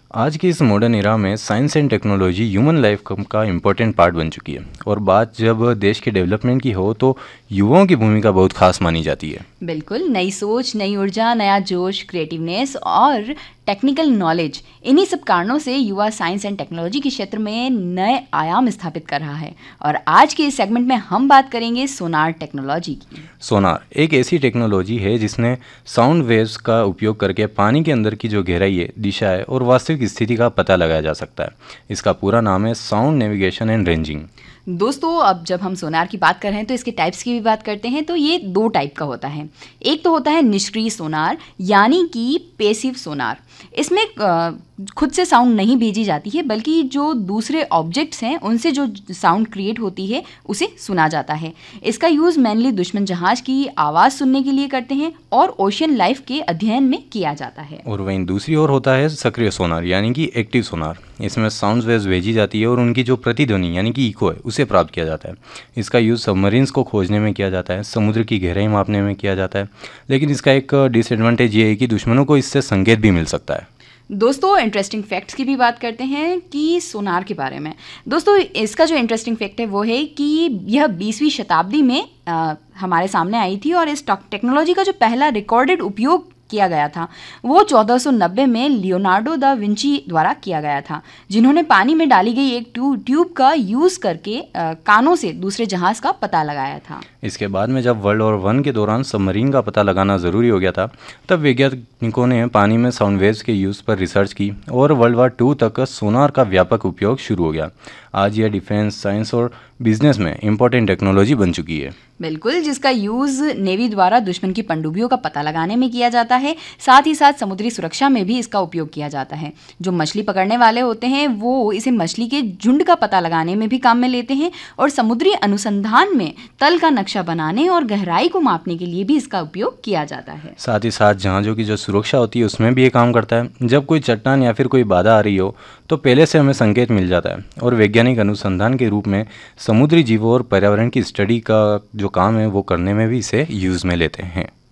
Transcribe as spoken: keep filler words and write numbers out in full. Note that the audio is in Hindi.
आज की इस मॉडर्न एरा में science and technology human life का इम्पोर्टेंट पार्ट बन चुकी है और बात जब देश के डेवलपमेंट की हो तो युवाओं की भूमिका बहुत खास मानी जाती है। बिल्कुल, नई सोच, नई ऊर्जा, नया जोश, क्रिएटिवनेस और टेक्निकल नॉलेज, इन्हीं सब कारणों से युवा साइंस एंड टेक्नोलॉजी के क्षेत्र में नए आयाम स्थापित कर रहा है। और आज के इस सेगमेंट में हम बात करेंगे सोनार टेक्नोलॉजी की। सोनार एक ऐसी टेक्नोलॉजी है जिसने साउंड वेव्स का उपयोग करके पानी के अंदर की जो गहराई है, दिशा है और वास्तविक स्थिति का पता लगाया जा सकता है। इसका पूरा नाम है साउंड नेविगेशन एंड रेंजिंग। दोस्तों, अब जब हम सोनार की बात कर रहे हैं तो इसके टाइप्स की भी बात करते हैं। तो ये दो टाइप का होता है। एक तो होता है निष्क्रिय सोनार, यानी कि पैसिव सोनार। इसमें खुद से साउंड नहीं भेजी जाती है, बल्कि जो दूसरे ऑब्जेक्ट्स हैं उनसे जो साउंड क्रिएट होती है उसे सुना जाता है। इसका यूज़ मेनली दुश्मन जहाज़ की आवाज़ सुनने के लिए करते हैं और ओशियन लाइफ के अध्ययन में किया जाता है। और वहीं दूसरी ओर होता है सक्रिय सोनार, यानी कि एक्टिव सोनार। इसमें साउंड वेव्स भेजी जाती है और उनकी जो प्रतिध्वनि यानी कि इको है उसे प्राप्त किया जाता है। इसका यूज़ सबमरीन्स को खोजने में किया जाता है, समुद्र की गहराई मापने में किया जाता है। लेकिन इसका एक डिसएडवांटेज ये है कि दुश्मनों को इससे संकेत भी मिल सकता है। दोस्तों, इंटरेस्टिंग फैक्ट्स की भी बात करते हैं कि सोनार के बारे में। दोस्तों, इसका जो इंटरेस्टिंग फैक्ट है वो है कि यह बीसवीं शताब्दी में आ, हमारे सामने आई थी और इस टेक्नोलॉजी का जो पहला रिकॉर्डेड उपयोग किया गया था वो चौदह सौ नब्बे में लियोनार्डो दा विंची द्वारा किया गया था, जिन्होंने पानी में डाली गई एक ट्यूब ट्यूब का यूज़ करके आ, कानों से दूसरे जहाज़ का पता लगाया था। इसके बाद में जब वर्ल्ड वॉर वन के दौरान सबमरीन का पता लगाना ज़रूरी हो गया था, तब वैज्ञानिकों ने पानी में साउंड वेव्स के यूज़ पर रिसर्च की और वर्ल्ड वॉर टू तक सोनार का व्यापक उपयोग शुरू हो गया। आज यह डिफेंस, साइंस और बिजनेस में इम्पोर्टेंट टेक्नोलॉजी बन चुकी है। बिल्कुल, जिसका यूज़ नेवी द्वारा दुश्मन की पनडुब्बियों का पता लगाने में किया जाता है। साथ ही साथ समुद्री सुरक्षा में भी इसका उपयोग किया जाता है। जो मछली पकड़ने वाले होते हैं वो इसे मछली के झुंड का पता लगाने में भी काम में लेते हैं और समुद्री अनुसंधान में तल का नक्शा बनाने और गहराई को मापने के लिए भी इसका उपयोग किया जाता है। साथ ही साथ जहाज़ों की जो सुरक्षा होती है उसमें भी ये काम करता है। जब कोई चट्टान या फिर कोई बाधा आ रही हो तो पहले से हमें संकेत मिल जाता है और वैज्ञानिक अनुसंधान के रूप में समुद्री जीवों और पर्यावरण की स्टडी का जो काम है वो करने में भी इसे यूज़ में लेते हैं।